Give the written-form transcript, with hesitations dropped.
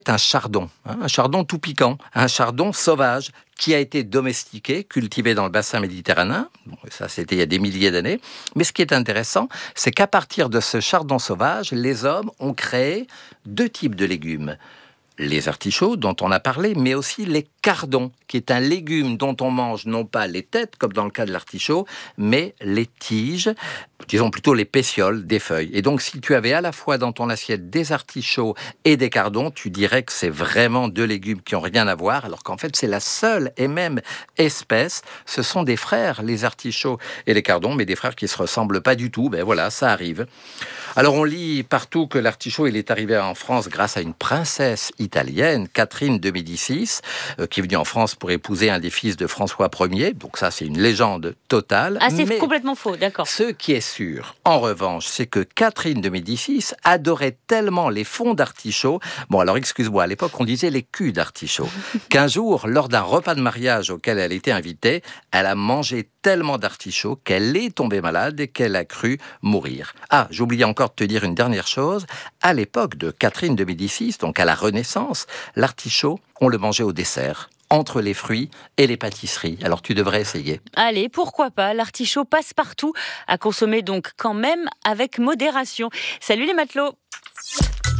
C'est un chardon, un chardon tout piquant, un chardon sauvage qui a été domestiqué, cultivé dans le bassin méditerranéen. Bon, ça, c'était il y a des milliers d'années. Mais ce qui est intéressant, c'est qu'à partir de ce chardon sauvage, les hommes ont créé 2 types de légumes. Les artichauts dont on a parlé, mais aussi les cardons, qui est un légume dont on mange non pas les têtes, comme dans le cas de l'artichaut, mais les tiges, disons plutôt les pétioles des feuilles. Et donc, si tu avais à la fois dans ton assiette des artichauts et des cardons, tu dirais que c'est vraiment 2 légumes qui n'ont rien à voir, alors qu'en fait, c'est la seule et même espèce. Ce sont des frères, les artichauts et les cardons, mais des frères qui ne se ressemblent pas du tout. Ben voilà, ça arrive. Alors, on lit partout que l'artichaut, il est arrivé en France grâce à une princesse italienne, Catherine de Médicis, qui est venue en France pour épouser un des fils de François Ier. Donc ça, c'est une légende totale. Ah, c'est Mais complètement faux, d'accord. ce qui est sûr, en revanche, c'est que Catherine de Médicis adorait tellement les fonds d'artichaut, bon alors excuse-moi, à l'époque on disait les culs d'artichaut, qu'un jour, lors d'un repas de mariage auquel elle était invitée, elle a mangé tellement d'artichaut qu'elle est tombée malade et qu'elle a cru mourir. Ah, j'oubliais encore de te dire une dernière chose, à l'époque de Catherine de Médicis, donc à la Renaissance, l'artichaut, on le mangeait au dessert, entre les fruits et les pâtisseries. Alors tu devrais essayer. Allez, pourquoi pas, l'artichaut passe partout, à consommer donc quand même avec modération. Salut les matelots!